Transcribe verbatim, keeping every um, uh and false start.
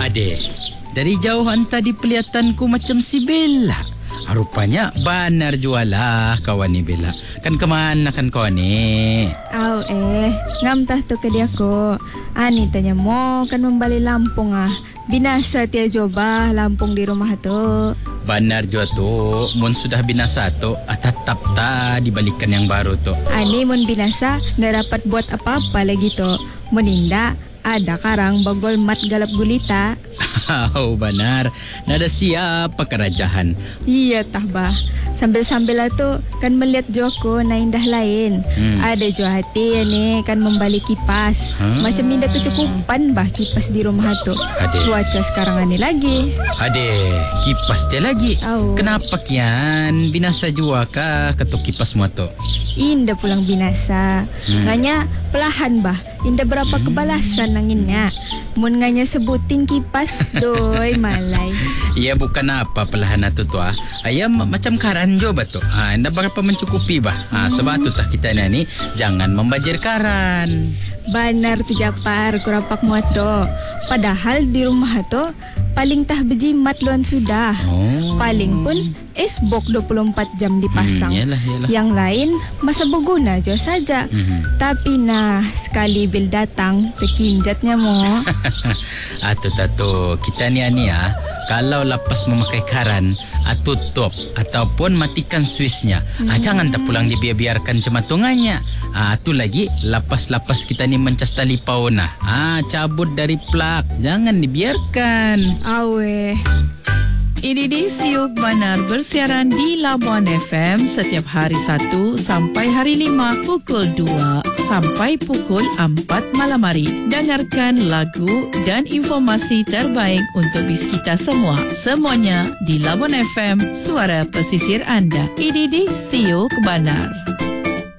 Ade, dari jauh hantar di pelihatanku macam si Bella. Rupanya benar jualah kawan ni Bella. Kan kemana kan kawan ni? Au eh, ngam tah tu ke dia ko. Ani tanya mo kan membalik Lampung ah. Binasa tia coba Lampung di rumah tu. Benar jua tu, mun sudah binasa tu, tetap tak dibalikan yang baru tu. Ani mun binasa nggak dapat buat apa-apa lagi tu. Meninda ada karang bagol mat galap gulita. Oh benar, nada siapa kerajaan. Iya tah bah. Sambil-sambil lah tu kan melihat Joko na indah lain. Hmm. Ada jo hati ya ni kan membalik kipas. Hmm. Macam minda kecukupan bah kipas di rumah tu. Ade. Cuaca sekarang ani lagi. Ade, kipas dia lagi. Oh. Kenapa kian? Binasa jua kah ketuk kipas semua tu? Indah pulang binasa. Hmm. Nganya pelahan bah. Indah berapa hmm. kebalasan nanginnya. Mun nganya sebuting kipas doi malai. Iya bukan apa pelahan tu tu ah. Ayam macam karan jo betul. Ah, anda berapa mencukupi bah. Ah, sebab tu tah kita ni jangan membajir karan. Benar tu Japar kurapak muato. Padahal di rumah tu paling tah bejimat luan sudah. Oh. Paling pun esbok dua puluh empat jam dipasang. Hmm, yalah, yalah. Yang lain masa berguna jo saja. Hmm. Tapi nah sekali bil datang terkinjatnya mo. Atu tatu kita ni ani ah kalau lepas memakai karan ah, tutup ataupun matikan switchnya. Hmm. Ah, jangan tak pulang dibiar-biarkan cematungannya. Ah tu lagi lapas-lapas kita ni mencas tali pauna. Ah cabut dari plug, jangan dibiarkan. Awe. Ini di Siuk Benar bersiaran di Labuan F M setiap hari Sabtu sampai hari lima pukul dua sampai pukul empat malam hari. Dengarkan lagu dan informasi terbaik untuk bis kita semua. Semuanya di Labuan F M, suara pesisir anda. Ini di Siuk Benar.